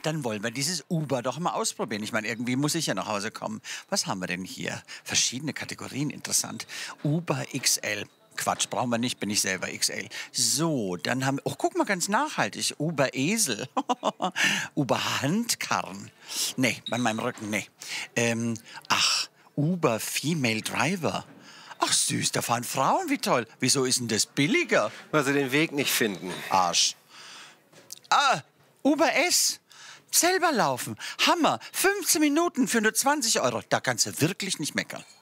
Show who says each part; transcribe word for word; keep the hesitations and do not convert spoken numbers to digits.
Speaker 1: Dann wollen wir dieses Uber doch mal ausprobieren. Ich meine, irgendwie muss ich ja nach Hause kommen. Was haben wir denn hier? Verschiedene Kategorien, interessant. Uber X L. Quatsch, brauchen wir nicht, bin ich selber X L. So, dann haben wir, oh, guck mal, ganz nachhaltig, Uber Esel, Uber Handkarren. Nee, bei meinem Rücken, nee. Ähm, ach, Uber Female Driver. Ach süß, da fahren Frauen, wie toll. Wieso ist denn das billiger?
Speaker 2: Weil sie den Weg nicht finden.
Speaker 1: Arsch. Ah, Uber S. Selber laufen. Hammer. fünfzehn Minuten für nur zwanzig Euro. Da kannst du wirklich nicht meckern.